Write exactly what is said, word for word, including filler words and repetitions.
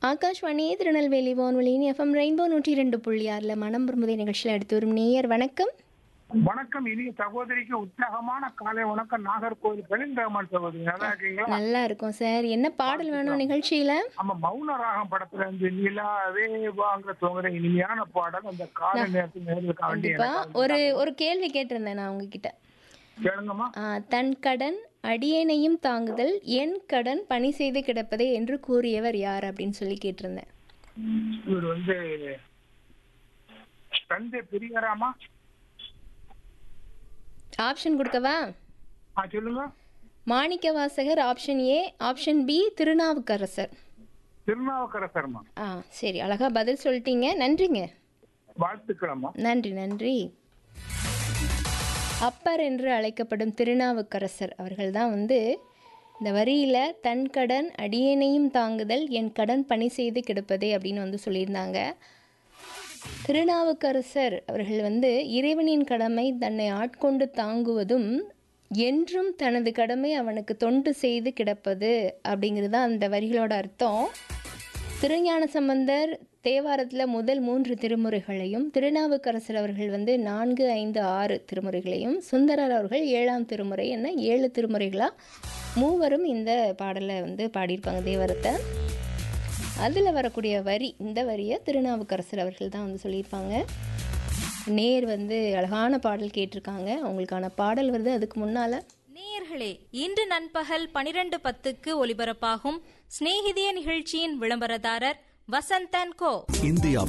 ஆகாஷ்வாணி திருநெல்வேலி வானொலியின் FM rainbow நூற்றி ரெண்டு புள்ளி ஆறுல மனம் விரும்புதை நிகழ்ச்சியில் எடுத்து வரும் நேயர் வணக்கம். வணக்கம். இனிய சகோதரிக்கு உற்சாகமான காலை வணக்கம். நாகர்கோவில் பெருந்தகமான் சகோதரி, நல்லா இருக்கீங்களா? நல்லா இருக்கும் சார். என்ன பாடல் வேணும் நிகழ்ச்சியில? நம்ம மௌன ராகம் படத்துல இருந்து நிலாவே வாங்குற தோங்குற இனிமையான பாடல் அந்த காலை நேரத்தில் நேர்களுக்கு வேண்டிய கண்டிப்பா ஒரு ஒரு கேள்வி கேட்டிருந்தேன் நான் உங்ககிட்ட. கேளுங்கம்மா. ஆ, தன் கடன் அடியேனையும் தாங்குதல் என் கடன் பணி செய்து கிடப்பதே என்று கூறியவர் யார் அப்படின்னு சொல்லி கேட்டிருந்தேன். இவர் வந்து தந்தை பெரியாராமா? ஆப்ஷன் கொடுக்கவா? ஆ சொல்லுங்க. Manikka Vasagar option A, option B Thirunavukkarasar. திருநாவுக்கரசர்மா. ஆ சரி, அழகா பதில் சொல்லிட்டீங்க, நன்றிங்க. வாழ்த்துக்களம்மா. நன்றி நன்றி. அப்பர் என்று அழைக்கப்படும் திருநாவுக்கரசர் அவர்கள் தான் வந்து இந்த வரியில் தன் கடன் அடியேனையும் தாங்குதல் என் கடன் பணி செய்து கிடப்பதே அப்படின்னு வந்து சொல்லியிருந்தாங்க. திருநாவுக்கரசர் அவர்கள் வந்து இறைவனின் கடமை தன்னை ஆட்கொண்டு தாங்குவதும் என்றும் தனது கடமை அவனுக்கு தொண்டு செய்து கிடப்பது அப்படிங்கிறது தான் அந்த வரிகளோட அர்த்தம். திருஞான சம்பந்தர் தேவாரத்தில் முதல் மூன்று திருமுறைகளையும், திருநாவுக்கரசர் அவர்கள் வந்து நான்கு ஐந்து ஆறு திருமுறைகளையும், சுந்தரர் அவர்கள் ஏழாம் திருமுறை என்ன ஏழு திருமுறைகளாக மூவரும் இந்த பாடலை வந்து பாடியிருப்பாங்க தேவாரத்தை. அதில் வரக்கூடிய வரி, இந்த வரியை திருநாவுக்கரசர் அவர்கள் தான் வந்து சொல்லியிருப்பாங்க. நேர் வந்து அழகான பாடல் கேட்டிருக்காங்க, அவங்களுக்கான பாடல் வருது. அதுக்கு முன்னால் நேயர்களே, இன்று நண்பகல் பனிரெண்டு பத்துக்கு ஒலிபரப்பாகும் சிநேகிதிய நிகழ்ச்சியின் விளம்பரதாரர் வசந்தன் கோ. இந்தியாவின்